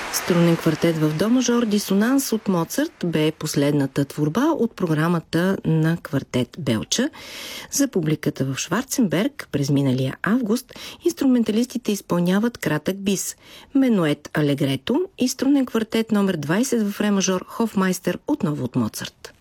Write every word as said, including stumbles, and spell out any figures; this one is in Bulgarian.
Струнен квартет в до мажор дисонанс от Моцарт бе последната творба от програмата на квартет Белча. За публиката в Шварценберг през миналия август инструменталистите изпълняват кратък бис, менует алегрето и струнен квартет номер двайсет в ре мажор Хофмайстер отново от Моцарт.